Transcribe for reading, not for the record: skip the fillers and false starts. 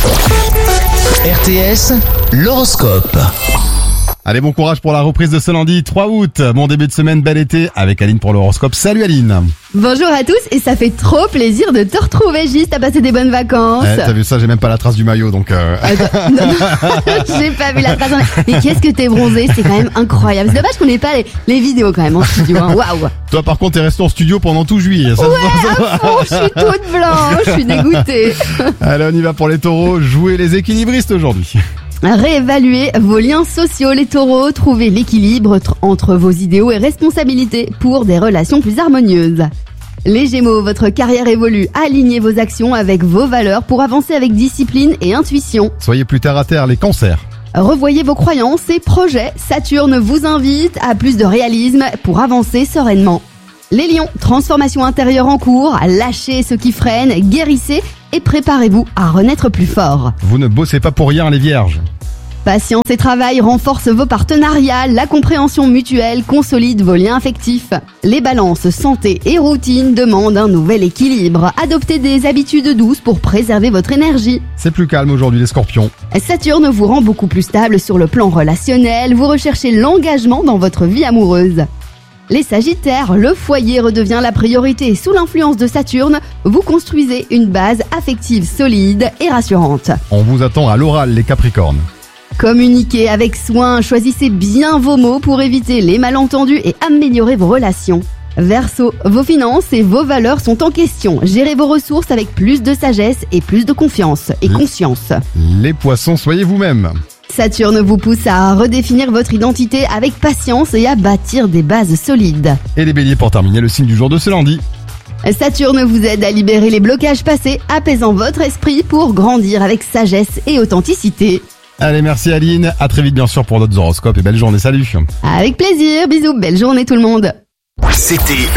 RTS, l'horoscope. Allez, bon courage pour la reprise de ce lundi 3 août. Bon début de semaine, bel été avec Aline pour l'horoscope. Salut Aline. Bonjour à tous et ça fait trop plaisir de te retrouver, Gis. T'as passé des bonnes vacances. T'as vu ça, j'ai même pas la trace du maillot donc... Attends, non, j'ai pas vu la trace. Mais qu'est-ce que t'es bronzé, c'est quand même incroyable. C'est dommage qu'on ait pas les vidéos quand même en studio. Hein. Waouh. Toi par contre t'es resté en studio pendant tout juillet. Ça À fond, je suis toute blanche, je suis dégoûtée. Allez, on y va pour les taureaux. Jouez les équilibristes aujourd'hui. Réévaluez vos liens sociaux, les taureaux. Trouvez l'équilibre entre vos idéaux et responsabilités pour des relations plus harmonieuses. Les gémeaux, votre carrière évolue. Alignez vos actions avec vos valeurs pour avancer avec discipline et intuition. Soyez plus terre à terre, les cancers. Revoyez vos croyances et projets. Saturne vous invite à plus de réalisme pour avancer sereinement. Les lions, transformation intérieure en cours. Lâchez ce qui freine, guérissez et préparez-vous à renaître plus fort. Vous ne bossez pas pour rien, les vierges. Patience et travail renforcent vos partenariats, la compréhension mutuelle consolide vos liens affectifs. Les balances, santé et routine demandent un nouvel équilibre. Adoptez des habitudes douces pour préserver votre énergie. C'est plus calme aujourd'hui, les scorpions. Saturne vous rend beaucoup plus stable sur le plan relationnel, vous recherchez l'engagement dans votre vie amoureuse. Les sagittaires, le foyer redevient la priorité. Sous l'influence de Saturne, vous construisez une base affective solide et rassurante. On vous attend à l'oral, les capricornes. Communiquez avec soin, choisissez bien vos mots pour éviter les malentendus et améliorer vos relations. Verseau, vos finances et vos valeurs sont en question. Gérez vos ressources avec plus de sagesse et plus de confiance et conscience. Les poissons, soyez vous-même. Saturne vous pousse à redéfinir votre identité avec patience et à bâtir des bases solides. Et les béliers pour terminer, le signe du jour de ce lundi. Saturne vous aide à libérer les blocages passés, apaisant votre esprit pour grandir avec sagesse et authenticité. Allez, merci Aline. À très vite bien sûr pour d'autres horoscopes et belle journée. Salut. Avec plaisir, bisous, belle journée tout le monde. C'était